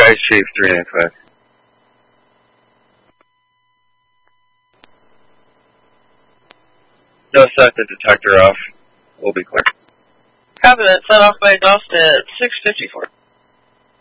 Ice Chief 395. No, set the detector off. We'll be clear. Copy that. Set off by exhaust at 6:54.